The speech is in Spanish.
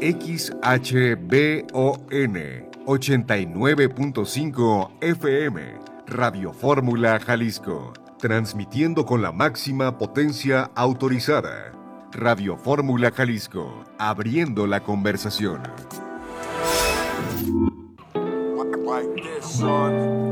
XHBON 89.5 FM, Radio Fórmula Jalisco, transmitiendo con la máxima potencia autorizada. Radio Fórmula Jalisco, abriendo la conversación. Like this, son.